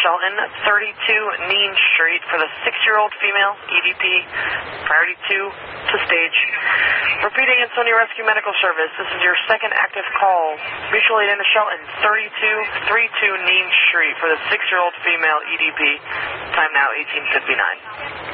Shelton, 32 Nean Street for the 6-year-old female, EDP, priority 2 to stage. Repeating Ansonia Rescue Medical Service, this is your second active call. Mutual aid into Shelton, 3232 Nean Street for the 6-year-old female, EDP, time now 18:59.